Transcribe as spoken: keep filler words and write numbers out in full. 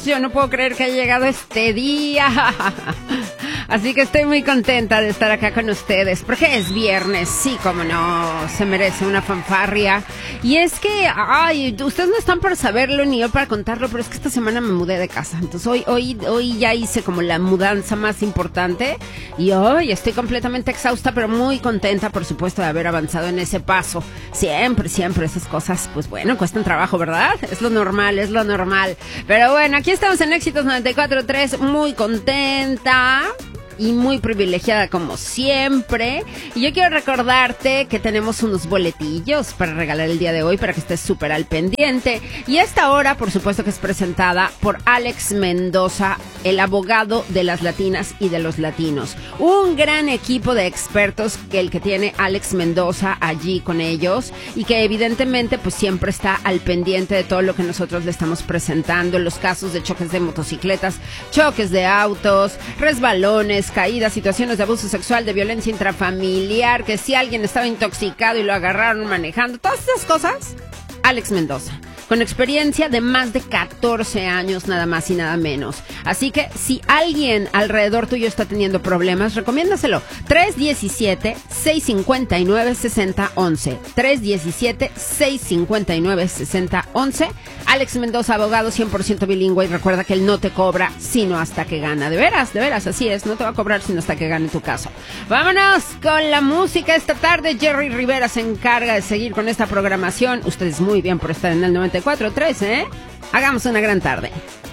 Yo no puedo creer que haya llegado este día. Así que estoy muy contenta de estar acá con ustedes, porque es viernes, sí, como no, se merece una fanfarria. Y es que, ay, ustedes no están para saberlo ni yo para contarlo, pero es que esta semana me mudé de casa. Entonces hoy, hoy, hoy ya hice como la mudanza más importante y hoy estoy completamente exhausta, pero muy contenta, por supuesto, de haber avanzado en ese paso. Siempre, siempre esas cosas, pues bueno, cuestan trabajo, ¿verdad? Es lo normal, es lo normal. Pero bueno, aquí estamos en Éxitos noventa y cuatro punto tres, muy contenta y muy privilegiada como siempre. Y yo quiero recordarte que tenemos unos boletillos para regalar el día de hoy para que estés súper al pendiente. Y esta hora, por supuesto, que es presentada por Alex Mendoza, el abogado de las latinas y de los latinos. Un gran equipo de expertos que el que tiene Alex Mendoza allí con ellos y que evidentemente pues siempre está al pendiente de todo lo que nosotros le estamos presentando, los casos de choques de motocicletas, choques de autos, resbalones, caídas, situaciones de abuso sexual, de violencia intrafamiliar, que si alguien estaba intoxicado y lo agarraron manejando, todas esas cosas. Alex Mendoza, con experiencia de más de catorce años, nada más y nada menos. Así que si alguien alrededor tuyo está teniendo problemas, recomiéndaselo. tres uno siete, seis cinco nueve, seis cero uno uno. tres uno siete, seis cinco nueve, seis cero uno uno. Alex Mendoza, abogado cien por ciento bilingüe, y recuerda que él no te cobra sino hasta que gana. De veras, de veras, así es, no te va a cobrar sino hasta que gane tu caso. Vámonos con la música esta tarde. Jerry Rivera se encarga de seguir con esta programación. Ustedes muy bien por estar en el noventa y cuatro punto tres, ¿eh? Hagamos una gran tarde.